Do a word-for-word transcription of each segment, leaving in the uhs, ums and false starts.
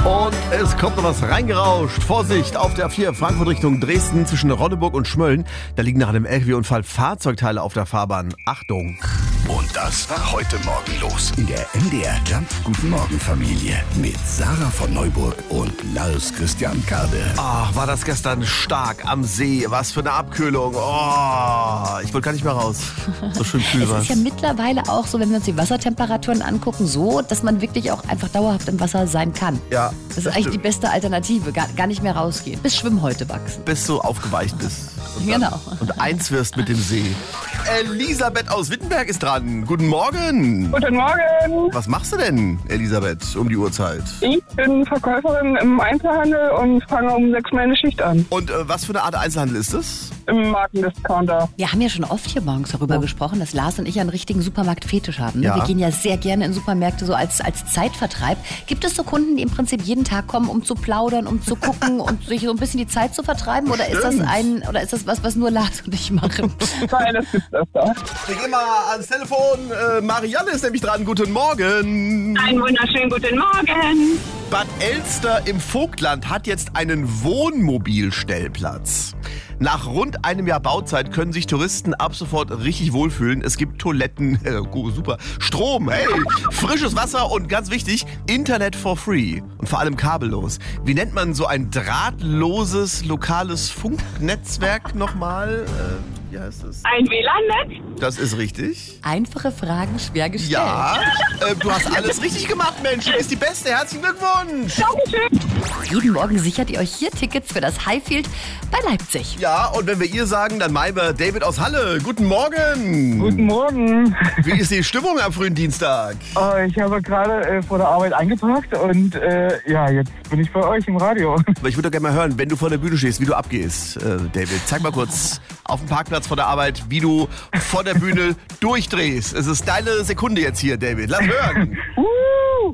Und es kommt noch was reingerauscht. Vorsicht, auf der A vier Frankfurt Richtung Dresden zwischen Ronneburg und Schmölln. Da liegen nach einem L K W-Unfall Fahrzeugteile auf der Fahrbahn. Achtung! Und das war heute Morgen los in der M D R Jump Guten Morgen Familie mit Sarah von Neuburg und Lars Christian Kade. Ach, war das gestern stark am See. Was für eine Abkühlung. Oh, ich wollte gar nicht mehr raus. So schön kühl war es. Es ist ja mittlerweile auch so, wenn wir uns die Wassertemperaturen angucken, so, dass man wirklich auch einfach dauerhaft im Wasser sein kann. Ja. Das ist eigentlich stimmt. Die beste Alternative. Gar, gar nicht mehr rausgehen. Bis Schwimmhäute wachsen. Bis du aufgeweicht bist. Und genau. Dann, und eins wirst mit dem See. Elisabeth aus Wittenberg ist dran. Guten Morgen. Guten Morgen. Was machst du denn, Elisabeth, um die Uhrzeit? Ich bin Verkäuferin im Einzelhandel und fange um sechs meine Schicht an. Und äh, was für eine Art Einzelhandel ist das? Im Markendiscounter. Wir haben ja schon oft hier morgens darüber oh. gesprochen, dass Lars und ich einen richtigen Supermarktfetisch haben. Ne? Ja. Wir gehen ja sehr gerne in Supermärkte so als, als Zeitvertreib. Gibt es so Kunden, die im Prinzip jeden Tag kommen, um zu plaudern, um zu gucken und sich so ein bisschen die Zeit zu vertreiben? Oder ist das ein, oder ist das was, was nur Lars und ich machen? Nein, das gibt's öfter. Wir gehen mal ans Telefon. Äh, Marianne ist nämlich dran. Guten Morgen. Einen wunderschönen guten Morgen. Bad Elster im Vogtland hat jetzt einen Wohnmobilstellplatz. Nach rund einem Jahr Bauzeit können sich Touristen ab sofort richtig wohlfühlen. Es gibt Toiletten, äh, super, Strom, hey, frisches Wasser und ganz wichtig, Internet for free und vor allem kabellos. Wie nennt man so ein drahtloses lokales Funknetzwerk nochmal? Äh, wie heißt das? Ein W L A N-Netz? Das ist richtig. Einfache Fragen, schwer gestellt. Ja, äh, du hast alles richtig gemacht, Mensch. Du bist die Beste. Herzlichen Glückwunsch. Dankeschön. Jeden Morgen sichert ihr euch hier Tickets für das Highfield bei Leipzig. Ja, und wenn wir ihr sagen, dann meinen wir David aus Halle. Guten Morgen. Guten Morgen. Wie ist die Stimmung am frühen Dienstag? Oh, ich habe gerade äh, vor der Arbeit eingepackt und äh, ja, jetzt bin ich bei euch im Radio. Aber ich würde doch gerne mal hören, wenn du vor der Bühne stehst, wie du abgehst, äh, David. Zeig mal kurz auf dem Parkplatz vor der Arbeit, wie du vor der Bühne durchdrehst. Es ist deine Sekunde jetzt hier, David. Lass hören. Uh.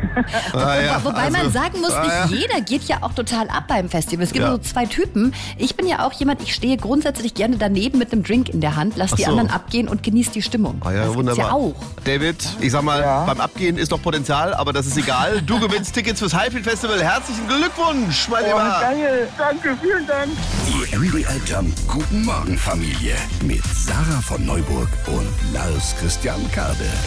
Ah, ja. Wobei also, man sagen muss, ah, nicht ja. jeder geht ja auch total ab beim Festival. Es gibt Ja. so zwei Typen. Ich bin ja auch jemand, ich stehe grundsätzlich gerne daneben mit einem Drink in der Hand, lass die Ach so. anderen abgehen und genieße die Stimmung. Ah, ja, das wunderbar. gibt's ja auch. David, ich sag mal, Ja. beim Abgehen ist doch Potenzial, aber das ist egal. Du gewinnst Tickets fürs Highfield Festival. Herzlichen Glückwunsch, mein Oh, Lieber. geil. Danke, vielen Dank. Die M D R Jump Guten Morgen Familie mit Sarah von Neuburg und Lars Christian Kade.